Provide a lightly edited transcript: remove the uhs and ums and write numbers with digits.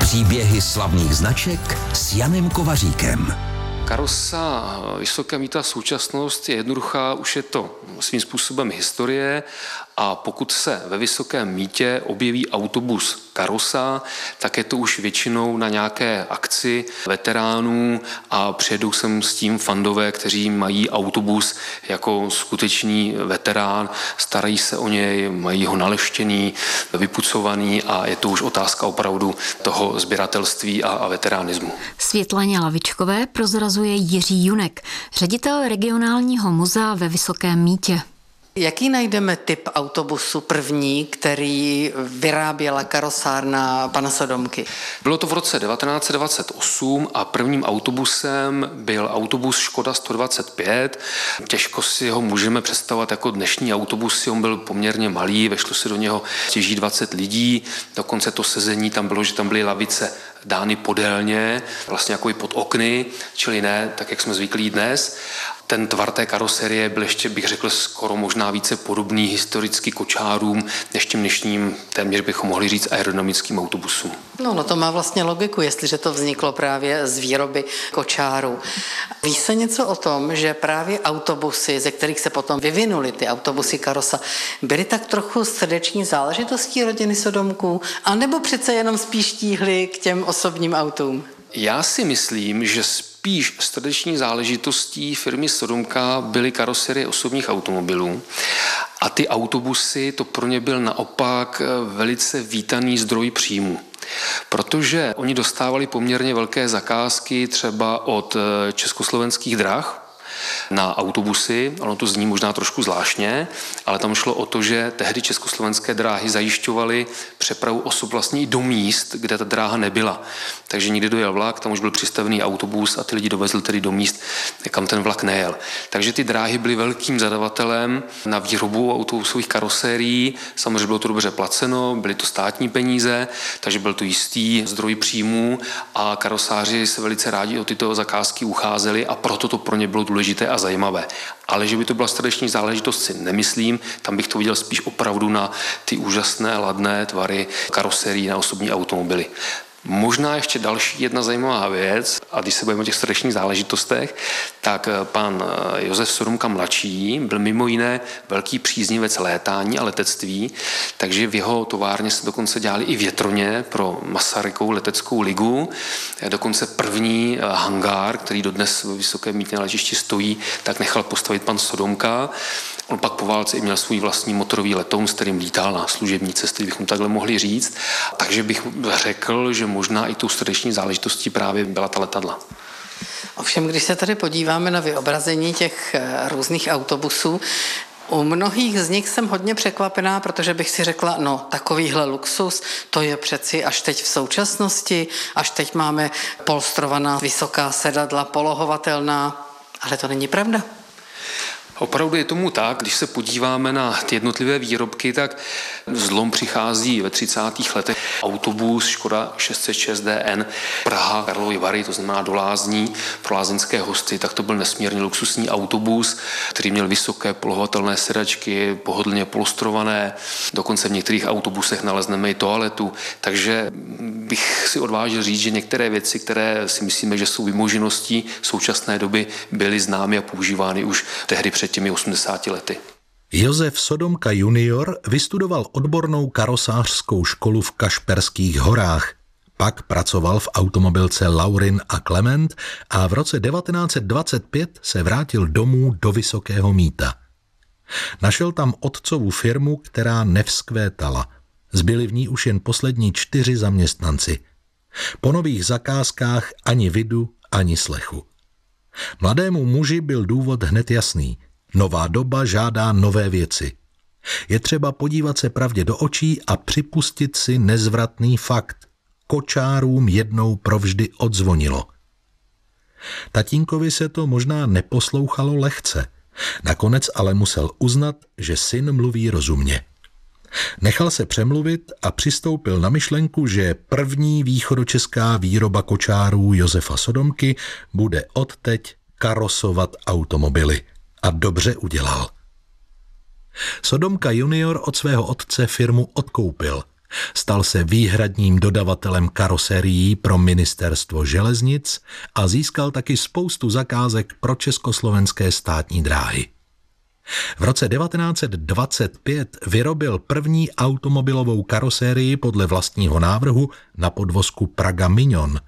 Příběhy slavných značek s Janem Kovaříkem. Karosa Vysoké mýto a současnost je jednoduchá, už je to svým způsobem historie a pokud se ve Vysokém mýtě objeví autobus Karosa, tak je to už většinou na nějaké akci veteránů a přijedou sem s tím fandové, kteří mají autobus jako skutečný veterán, starají se o něj, mají ho naleštěný, vypucovaný a je to už otázka opravdu toho sběratelství a veteránismu. Světlaně Lavičkové prozrazuje Jiří Junek, ředitel regionálního muzea ve Vysokém Mýtě. Jaký najdeme typ autobusu první, který vyráběla karosárna pana Sodomky? Bylo to v roce 1928 a prvním autobusem byl autobus Škoda 125. Těžko si ho můžeme představovat jako dnešní autobus, on byl poměrně malý, vešlo si do něho těží 20 lidí, dokonce to sezení tam bylo, že tam byly lavice dány podélně, vlastně jako i pod okny, čili ne tak, jak jsme zvyklí dnes. Ten tvar té karoserie byl ještě, bych řekl, skoro možná více podobný historicky kočárům, než těm dnešním, téměř bychom mohli říct, aerodynamickým autobusům. No to má vlastně logiku, jestliže to vzniklo právě z výroby kočárů. Ví se něco o tom, že právě autobusy, ze kterých se potom vyvinuly ty autobusy Karosa, byly tak trochu srdeční záležitostí rodiny Sodomků, anebo přece jenom spíš tíhly k těm osobním autům? Já si myslím, že spíš srdeční záležitostí firmy Sodomka byly karoserie osobních automobilů a ty autobusy, to pro ně byl naopak velice vítaný zdroj příjmu. Protože oni dostávali poměrně velké zakázky třeba od Československých drah na autobusy, ono to zní možná trošku zvláštně, ale tam šlo o to, že tehdy československé dráhy zajišťovaly přepravu osob vlastně i do míst, kde ta dráha nebyla. Takže někdy dojel vlak, tam už byl přistavený autobus a ty lidi dovezli tedy do míst, kam ten vlak nejel. Takže ty dráhy byly velkým zadavatelem na výrobu autobusových karosérií, samozřejmě bylo to dobře placeno, byly to státní peníze, takže byl to jistý zdroj příjmů a karosáři se velice rádi o tyto zakázky ucházeli a proto to pro ně bylo důležité a zajímavé. Ale že by to byla srdeční záležitost, si nemyslím, tam bych to viděl spíš opravdu na ty úžasné ladné tvary karoserií na osobní automobily. Možná ještě další jedna zajímavá věc, a když se bavíme o těch srdečních záležitostech, tak pan Josef Sodomka mladší byl mimo jiné velký příznivec létání a letectví, takže v jeho továrně se dokonce dělali i větroně pro Masarykovu leteckou ligu. Dokonce první hangár, který dodnes ve Vysokém Mýtě na letišti stojí, tak nechal postavit pan Sodomka. On pak po válce i měl svůj vlastní motorový letoun, s kterým lítal na služební cesty, bychom takhle mohli říct. Takže bych řekl, že možná i tou srdeční záležitostí právě byla ta letadla. Ovšem, když se tady podíváme na vyobrazení těch různých autobusů, u mnohých z nich jsem hodně překvapená, protože bych si řekla, no takovýhle luxus, to je přeci až teď v současnosti, až teď máme polstrovaná vysoká sedadla, polohovatelná, ale to není pravda. Opravdu je tomu tak, když se podíváme na ty jednotlivé výrobky, tak zlom přichází ve 30. letech. Autobus Škoda 606 DN Praha Karlovy Vary, to znamená do Lázní pro lázeňské hosty, tak to byl nesmírně luxusní autobus, který měl vysoké polohovatelné sedačky, pohodlně polstrované, dokonce v některých autobusech nalezneme i toaletu, takže bych si odvážil říct, že některé věci, které si myslíme, že jsou vymožeností současné doby, byly známy a používány už tehdy před těmi 80 lety. Josef Sodomka junior vystudoval odbornou karosářskou školu v Kašperských horách. Pak pracoval v automobilce Laurin a Klement a v roce 1925 se vrátil domů do Vysokého Mýta. Našel tam otcovu firmu, která nevzkvétala. Zbyli v ní už jen poslední 4 zaměstnanci. Po nových zakázkách ani vidu, ani slechu. Mladému muži byl důvod hned jasný. Nová doba žádá nové věci. Je třeba podívat se pravdě do očí a připustit si nezvratný fakt. Kočárům jednou provždy odzvonilo. Tatínkovi se to možná neposlouchalo lehce. Nakonec ale musel uznat, že syn mluví rozumně. Nechal se přemluvit a přistoupil na myšlenku, že první východočeská výroba kočárů Josefa Sodomky bude odteď karosovat automobily. A dobře udělal. Sodomka junior od svého otce firmu odkoupil Stal se výhradním dodavatelem karoserií pro ministerstvo železnic a získal taky spoustu zakázek pro československé státní dráhy. V roce 1925 vyrobil první automobilovou karosérii podle vlastního návrhu na podvozku Praga Mignon